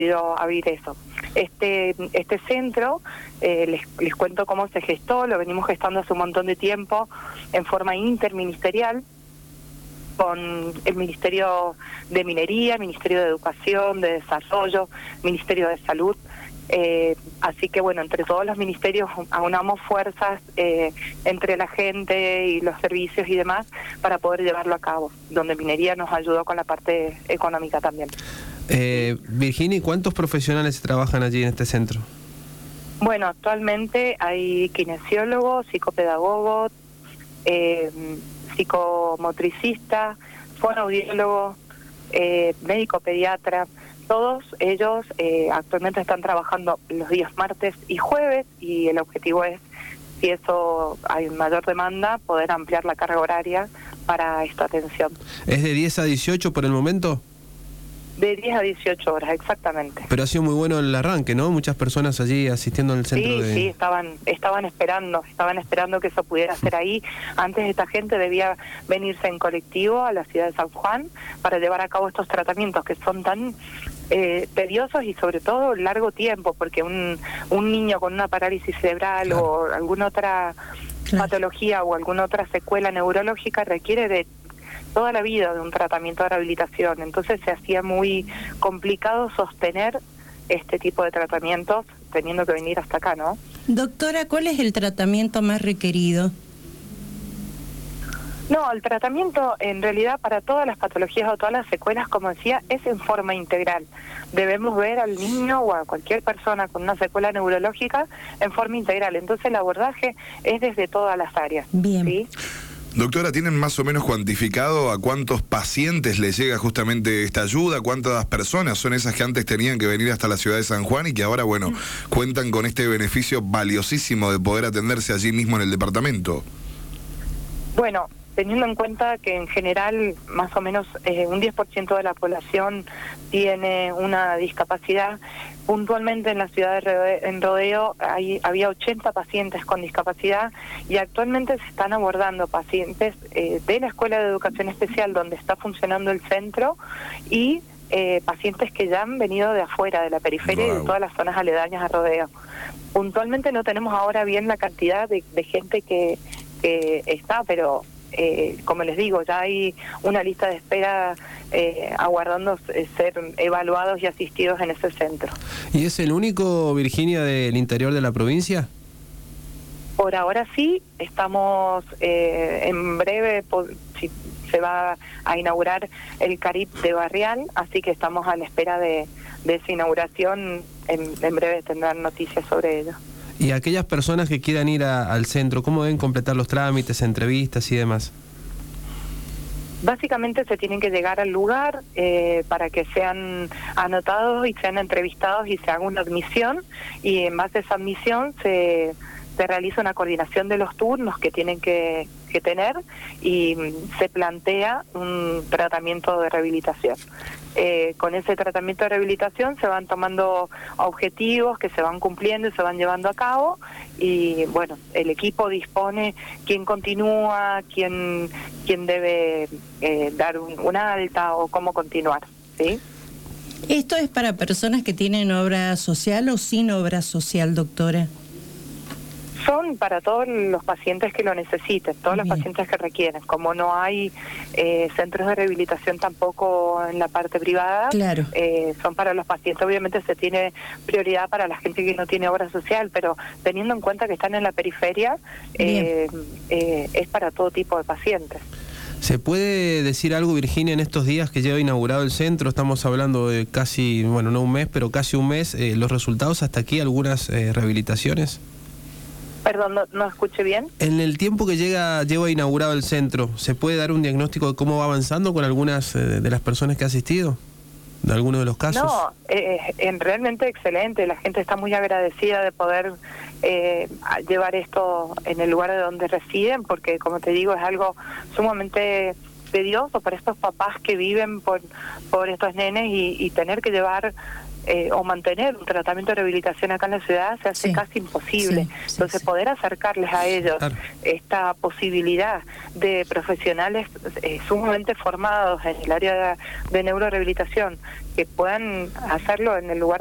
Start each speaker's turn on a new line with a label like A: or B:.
A: podido abrir eso. Este centro, les cuento cómo se gestó, lo venimos gestando hace un montón de tiempo en forma interministerial, con el Ministerio de Minería, Ministerio de Educación, de Desarrollo, Ministerio de Salud. Así que bueno, entre todos los ministerios aunamos fuerzas entre la gente y los servicios y demás para poder llevarlo a cabo, donde Minería nos ayudó con la parte económica también.
B: Virginia, ¿cuántos profesionales trabajan allí en este centro?
A: Bueno, actualmente hay kinesiólogos, psicopedagogos, psicomotricista, fonoaudiólogo, médico pediatra. Todos ellos actualmente están trabajando los días martes y jueves, y el objetivo es, si eso hay mayor demanda, poder ampliar la carga horaria para esta atención.
B: ¿Es de 10 a 18 por el momento?
A: De 10 a 18 horas, exactamente.
B: Pero ha sido muy bueno el arranque, ¿no? Muchas personas allí asistiendo al centro.
A: Sí, estaban esperando que eso pudiera ser ahí. Antes esta gente debía venirse en colectivo a la ciudad de San Juan para llevar a cabo estos tratamientos que son tan tediosos y sobre todo largo tiempo, porque un niño con una parálisis cerebral, claro, o alguna otra, claro, patología o alguna otra secuela neurológica requiere de toda la vida de un tratamiento de rehabilitación. Entonces se hacía muy complicado sostener este tipo de tratamientos teniendo que venir hasta acá, ¿no?
C: Doctora, ¿cuál es el tratamiento más requerido?
A: No, el tratamiento en realidad para todas las patologías o todas las secuelas, como decía, es en forma integral. Debemos ver al niño o a cualquier persona con una secuela neurológica en forma integral. Entonces el abordaje es desde todas las áreas.
C: Bien.
A: ¿Sí?
D: Doctora, ¿tienen más o menos cuantificado a cuántos pacientes les llega justamente esta ayuda? ¿Cuántas personas son esas que antes tenían que venir hasta la ciudad de San Juan y que ahora, bueno, cuentan con este beneficio valiosísimo de poder atenderse allí mismo en el departamento?
A: Bueno, teniendo en cuenta que en general más o menos un 10% de la población tiene una discapacidad, puntualmente en la ciudad de Rodeo había 80 pacientes con discapacidad y actualmente se están abordando pacientes de la Escuela de Educación Especial donde está funcionando el centro y pacientes que ya han venido de afuera, de la periferia, wow, y de todas las zonas aledañas a Rodeo. Puntualmente no tenemos ahora bien la cantidad de gente que está, pero como les digo, ya hay una lista de espera aguardando ser evaluados y asistidos en ese centro.
B: ¿Y es el único, Virginia, del interior de la provincia?
A: Por ahora sí, estamos en breve, se va a inaugurar el CARIP de Barrial, así que estamos a la espera de esa inauguración, en breve tendrán noticias sobre ello.
B: Y aquellas personas que quieran ir al centro, ¿cómo deben completar los trámites, entrevistas y demás?
A: Básicamente se tienen que llegar al lugar para que sean anotados y sean entrevistados y se haga una admisión, y en base a esa admisión se realiza una coordinación de los turnos que tienen que tener y se plantea un tratamiento de rehabilitación. Con ese tratamiento de rehabilitación se van tomando objetivos que se van cumpliendo y se van llevando a cabo, y bueno, el equipo dispone quién continúa, quién debe dar un alta o cómo continuar, ¿sí?
C: ¿Esto es para personas que tienen obra social o sin obra social, doctora?
A: Son para todos los pacientes que lo necesiten, todos los pacientes que requieren. Como no hay centros de rehabilitación tampoco en la parte privada,
C: claro,
A: son para los pacientes. Obviamente se tiene prioridad para la gente que no tiene obra social, pero teniendo en cuenta que están en la periferia, es para todo tipo de pacientes.
B: ¿Se puede decir algo, Virginia, en estos días que lleva inaugurado el centro? Estamos hablando de casi, bueno, no un mes, pero casi un mes. ¿Los resultados hasta aquí, algunas rehabilitaciones?
A: Perdón, no escuché bien.
B: En el tiempo que lleva inaugurado el centro, ¿se puede dar un diagnóstico de cómo va avanzando con algunas de las personas que ha asistido? ¿De alguno de los casos?
A: No, realmente excelente. La gente está muy agradecida de poder llevar esto en el lugar de donde residen, porque como te digo, es algo sumamente tedioso para estos papás que viven por estos nenes y tener que llevar o mantener un tratamiento de rehabilitación acá en la ciudad se hace casi imposible. Entonces poder acercarles a ellos esta posibilidad de profesionales sumamente formados en el área de neurorehabilitación que puedan hacerlo en el lugar